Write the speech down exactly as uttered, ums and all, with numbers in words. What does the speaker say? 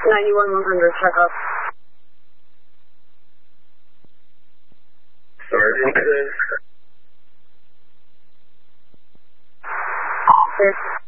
ninety-one one hundred, check up. Sergeant six. Six.